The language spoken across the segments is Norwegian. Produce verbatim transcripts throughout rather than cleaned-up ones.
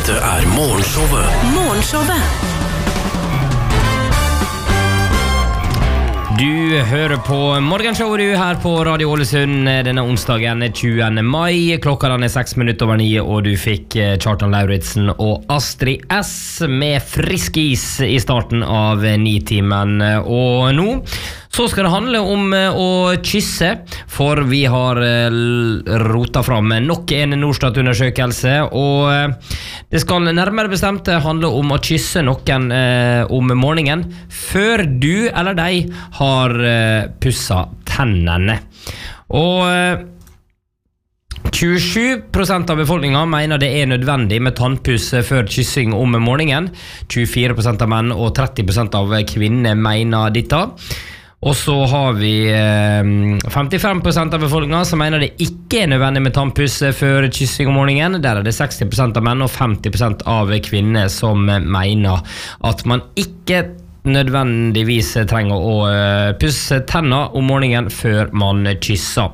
Dette er Morgenshowet. Morgenshowet. Du hører på Morgenshowet du her på Radio Ålesund denne onsdagen tjuende mai. Klokka den er seks minutter over ni, og du fikk Kjartan Lauritsen og Astrid S med frisk is i starten av nitimen. Og nå så skal det handle om å kysse, for vi har rota fram nok en Norstat-undersøkelse, og det skal nærmere bestemt handle om å kysse noen om morgenen før du eller deg har pusset tennene. Og tjuesju prosent av befolkningen mener det er nødvendig med tannpuss før kyssing om morgenen. tjuefire prosent av menn og tretti prosent av kvinner mener dette. Og så har vi femtifem prosent av befolkningen som mener det ikke er nødvendig med tannpuss før kyssing om morgenen. Der er det seksti prosent av menn og femti prosent av kvinner som mener at man ikke nødvendigvis trenger å pusse tenner om morgenen før man kysser.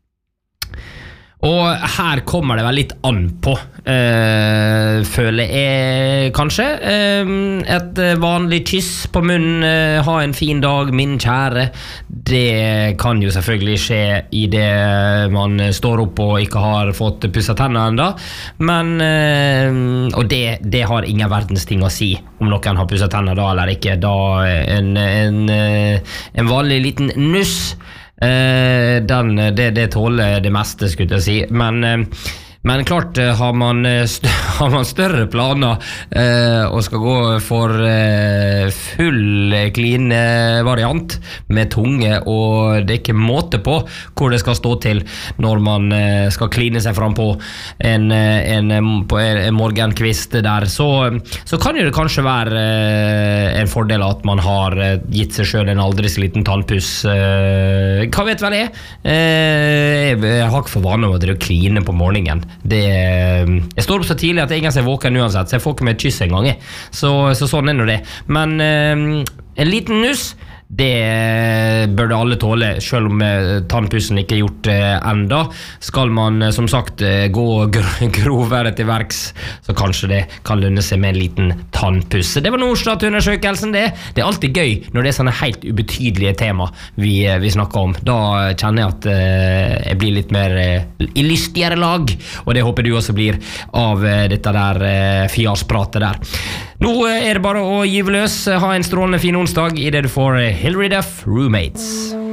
Og her kommer det vel litt an på, uh, føler jeg kanskje. Uh, et vanlig kyss på munnen, uh, ha en fin dag, min kjære. Det kan jo selvfølgelig skje i det man står opp og ikke har fått pusset tennene enda. Men, uh, og det, det har ingen verdens ting å si om noen har pusset tennene da eller ikke. Da en, en, en vanlig liten nuss, Uh, den, det, det tåler det meste, skulle jeg si. Men, uh, men klart har man, st- har man større planer uh, og skal gå for uh, full clean variant med tunge, og det er ikke måte på hvor det skal stå til når man uh, skal kline seg fram på en, en, på en morgenkvist der, så, så kan jo det kanskje være uh, en fordel at man har uh, gitt seg selv en aldri så liten tannpuss. Uh, hva vet vel jeg? Uh, jeg har ikke for vane å drive kline på morgenen. Det, jeg står opp så tidlig at jeg ikke er våken uansett, så jeg får ikke med et kyss en gang. Så, så sånn er nå det. Men uh, en liten nuss, det bør det alle tåle, selv om tannpussen ikke er gjort eh, enda. Skal man eh, som sagt eh, gå gr- grovere til verks, så kanskje det kan lønne seg med en liten tannpuss. Det var Norstat-undersøkelsen det. Det er alltid gøy når det er sånne helt ubetydelige tema vi, vi snakker om. Da kjenner jeg at eh, jeg blir litt mer eh, i lystigere lag, og det håper du også blir av eh, dette der eh, fjaspratet der. Nå er det bare å give løs. Ha en strålende fin onsdag i det du får Hilary Duff, Roommates.